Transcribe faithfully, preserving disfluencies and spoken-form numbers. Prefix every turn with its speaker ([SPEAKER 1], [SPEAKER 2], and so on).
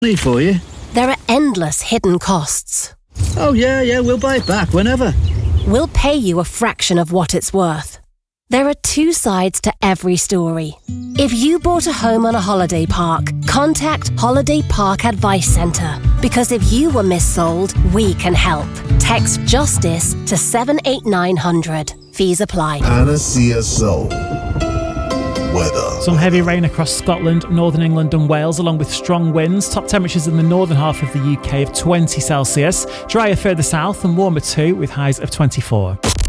[SPEAKER 1] money for you.
[SPEAKER 2] There are endless hidden costs.
[SPEAKER 1] Oh, yeah, yeah, we'll buy it back whenever.
[SPEAKER 2] We'll pay you a fraction of what it's worth. There are two sides to every story. If you bought a home on a holiday park, contact Holiday Park Advice Centre. Because if you were missold, we can help. Text JUSTICE to seven eight nine hundred. Fees apply.
[SPEAKER 3] Panacea Soul. Weather.
[SPEAKER 4] Some heavy rain across Scotland, Northern England and Wales, along with strong winds. Top temperatures in the northern half of the U K of twenty Celsius. Drier further south and warmer too, with highs of twenty-four.